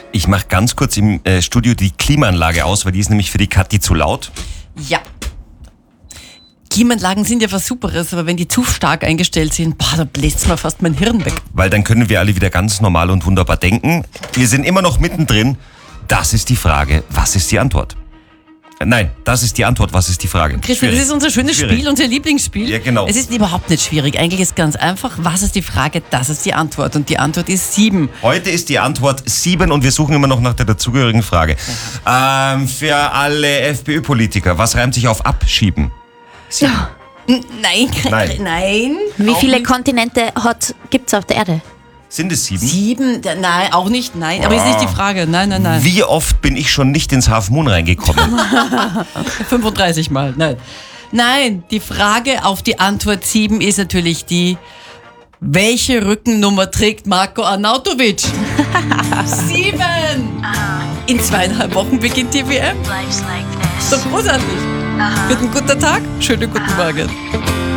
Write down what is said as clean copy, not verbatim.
Ich mache ganz kurz im Studio die Klimaanlage aus, weil die ist nämlich für die Kathi zu laut. Ja. Klimaanlagen sind ja was Superes, aber wenn die zu stark eingestellt sind, da bläst mir fast mein Hirn weg. Weil dann können wir alle wieder ganz normal und wunderbar denken. Wir sind immer noch mittendrin. Das ist die Frage, was ist die Antwort? Nein, das ist die Antwort, was ist die Frage? Christian, das ist unser schönes Spiel, unser Lieblingsspiel. Ja, genau. Es ist überhaupt nicht schwierig. Eigentlich ist es ganz einfach. Was ist die Frage? Das ist die Antwort. Und die Antwort ist 7. Heute ist die Antwort 7 und wir suchen immer noch nach der dazugehörigen Frage. Für alle FPÖ-Politiker, was reimt sich auf abschieben? 7. Ja. Nein. Wie Auch viele nicht. Kontinente gibt's auf der Erde? Sind es 7? 7? Nein, auch nicht. Nein, aber ist nicht die Frage. Nein. Wie oft bin ich schon nicht ins Half Moon reingekommen? 35 Mal. Nein, die Frage auf die Antwort 7 ist natürlich die: Welche Rückennummer trägt Marko Arnautovic? 7! In 2,5 Wochen beginnt die WM. Ist doch großartig. Wird ein guter Tag? Schönen guten Morgen.